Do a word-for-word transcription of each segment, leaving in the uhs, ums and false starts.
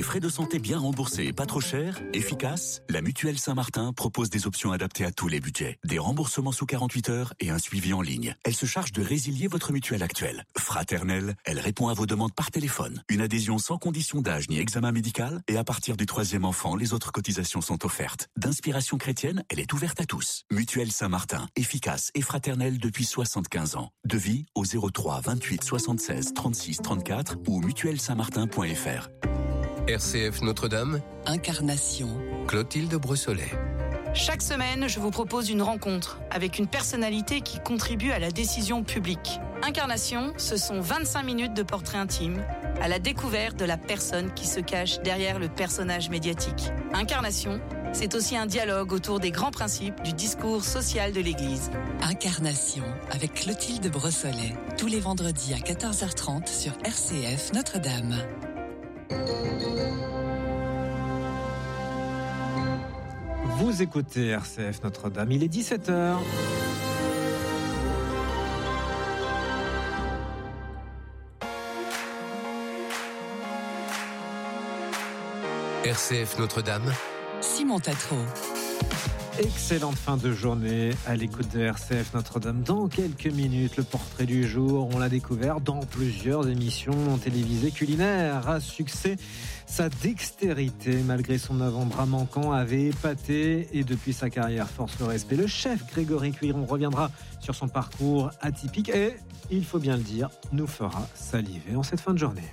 Des frais de santé bien remboursés et pas trop chers, efficaces, la Mutuelle Saint-Martin propose des options adaptées à tous les budgets. Des remboursements sous quarante-huit heures et un suivi en ligne. Elle se charge de résilier votre mutuelle actuelle. Fraternelle, elle répond à vos demandes par téléphone. Une adhésion sans condition d'âge ni examen médical et à partir du troisième enfant, les autres cotisations sont offertes. D'inspiration chrétienne, elle est ouverte à tous. Mutuelle Saint-Martin, efficace et fraternelle depuis soixante-quinze ans. Devis au zéro trois vingt-huit soixante-seize trente-six trente-quatre ou mutuelle saint martin point f r. R C F Notre-Dame, Incarnation, Clotilde Brossolet. Chaque semaine, je vous propose une rencontre avec une personnalité qui contribue à la décision publique. Incarnation, ce sont vingt-cinq minutes de portrait intime à la découverte de la personne qui se cache derrière le personnage médiatique. Incarnation, c'est aussi un dialogue autour des grands principes du discours social de l'Église. Incarnation avec Clotilde Brossolet, tous les vendredis à quatorze heures trente sur R C F Notre-Dame. Vous écoutez R C F Notre-Dame, il est dix-sept heures. R C F Notre-Dame, Simon Tatro. Excellente fin de journée à l'écoute de R C F Notre-Dame. Dans quelques minutes, le portrait du jour, on l'a découvert dans plusieurs émissions télévisées culinaires. À succès, sa dextérité, malgré son avant-bras manquant, avait épaté et depuis sa carrière, force le respect. Le chef Grégory Cuiron reviendra sur son parcours atypique et, il faut bien le dire, nous fera saliver en cette fin de journée.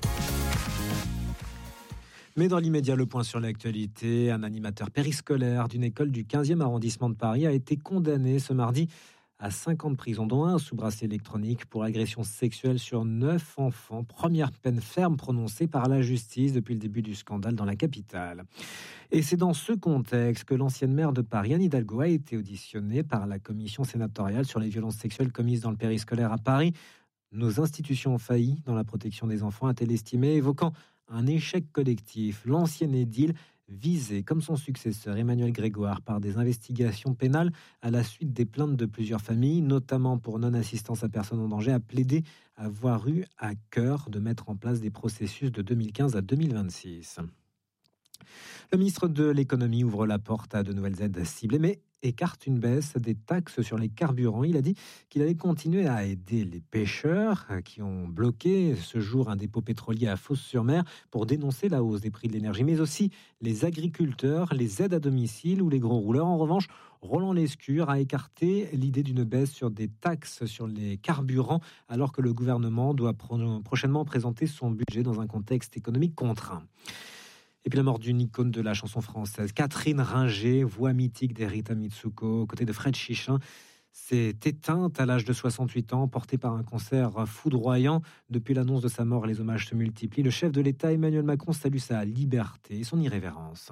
Mais dans l'immédiat, le point sur l'actualité, un animateur périscolaire d'une école du quinzième arrondissement de Paris a été condamné ce mardi à cinq ans de prison, dont un sous bracelet électronique pour agression sexuelle sur neuf enfants. Première peine ferme prononcée par la justice depuis le début du scandale dans la capitale. Et c'est dans ce contexte que l'ancienne maire de Paris, Anne Hidalgo, a été auditionnée par la commission sénatoriale sur les violences sexuelles commises dans le périscolaire à Paris. Nos institutions ont failli dans la protection des enfants, a-t-elle estimé, évoquant un échec collectif. L'ancien édile, visé comme son successeur Emmanuel Grégoire par des investigations pénales à la suite des plaintes de plusieurs familles, notamment pour non-assistance à personne en danger, a plaidé avoir eu à cœur de mettre en place des processus de deux mille quinze à deux mille vingt-six. Le ministre de l'économie ouvre la porte à de nouvelles aides ciblées, mais écarte une baisse des taxes sur les carburants. Il a dit qu'il allait continuer à aider les pêcheurs qui ont bloqué ce jour un dépôt pétrolier à Fos-sur-Mer pour dénoncer la hausse des prix de l'énergie, mais aussi les agriculteurs, les aides à domicile ou les gros rouleurs. En revanche, Roland Lescure a écarté l'idée d'une baisse sur des taxes sur les carburants, alors que le gouvernement doit pro- prochainement présenter son budget dans un contexte économique contraint. Et puis la mort d'une icône de la chanson française, Catherine Ringer, voix mythique d'Erita Mitsuko, aux côtés de Fred Chichin, s'est éteinte à l'âge de soixante-huit ans, portée par un cancer foudroyant. Depuis l'annonce de sa mort, les hommages se multiplient. Le chef de l'État, Emmanuel Macron, salue sa liberté et son irrévérence.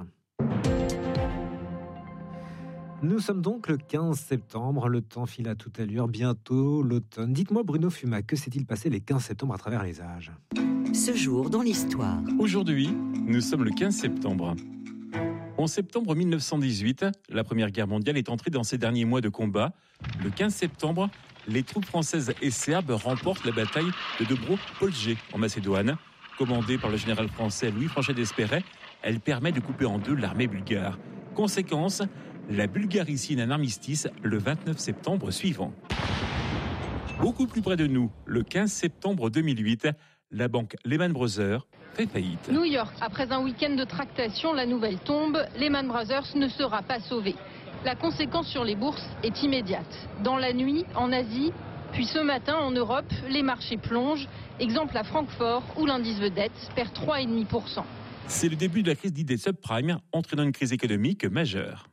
Nous sommes donc le quinze septembre, le temps file à toute allure, bientôt l'automne. Dites-moi Bruno Fumat, que s'est-il passé les quinze septembre à travers les âges ? Ce jour dans l'histoire. Aujourd'hui, nous sommes le quinze septembre. En septembre mille neuf cent dix-huit, la Première Guerre mondiale est entrée dans ses derniers mois de combat. Le quinze septembre, les troupes françaises et serbes remportent la bataille de Dobro-Polje en Macédoine. Commandée par le général français Louis Franchet d'Espéret, elle permet de couper en deux l'armée bulgare. Conséquence, la Bulgarie signe un armistice le vingt-neuf septembre suivant. Beaucoup plus près de nous, le quinze septembre deux mille huit, la banque Lehman Brothers fait faillite. New York, après un week-end de tractation, la nouvelle tombe. Lehman Brothers ne sera pas sauvé. La conséquence sur les bourses est immédiate. Dans la nuit, en Asie, puis ce matin en Europe, les marchés plongent. Exemple à Francfort, où l'indice vedette perd trois virgule cinq pour cent. C'est le début de la crise dite des subprimes, entraînant une crise économique majeure.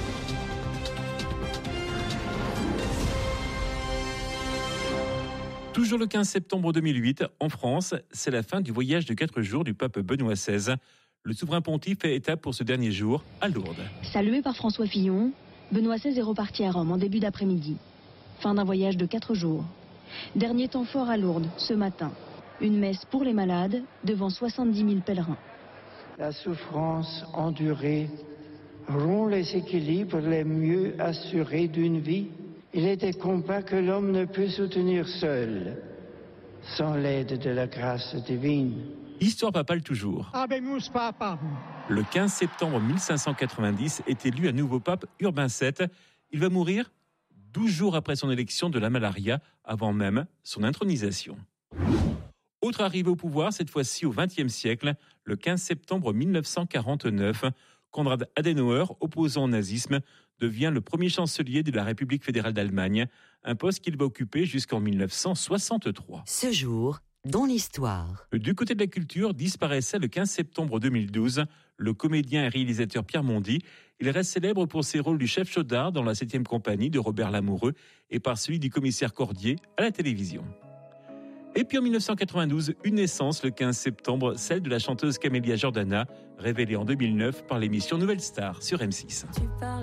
Toujours le quinze septembre deux mille huit, en France, c'est la fin du voyage de quatre jours du pape Benoît seize. Le souverain pontife fait étape pour ce dernier jour à Lourdes. Salué par François Fillon, Benoît seize est reparti à Rome en début d'après-midi. Fin d'un voyage de quatre jours. Dernier temps fort à Lourdes, ce matin. Une messe pour les malades devant soixante-dix mille pèlerins. La souffrance endurée rompt les équilibres les mieux assurés d'une vie. Il est des combats que l'homme ne peut soutenir seul, sans l'aide de la grâce divine. Histoire papale toujours. Habemus Papam. Le quinze septembre mille cinq cent quatre-vingt-dix est élu un nouveau pape, Urbain sept. Il va mourir douze jours après son élection de la malaria, avant même son intronisation. Autre arrivée au pouvoir, cette fois-ci au vingtième siècle, le quinze septembre mille neuf cent quarante-neuf, Konrad Adenauer, opposant au nazisme, devient le premier chancelier de la République fédérale d'Allemagne, un poste qu'il va occuper jusqu'en mille neuf cent soixante-trois. Ce jour, dans l'histoire. Du côté de la culture, disparaissait le quinze septembre deux mille douze le comédien et réalisateur Pierre Mondy. Il reste célèbre pour ses rôles du chef Chaudard dans la septième compagnie de Robert Lamoureux et par celui du commissaire Cordier à la télévision. Et puis en mille neuf cent quatre-vingt-douze, une naissance le quinze septembre, celle de la chanteuse Camélia Jordana, révélée en deux mille neuf par l'émission Nouvelle Star sur M six.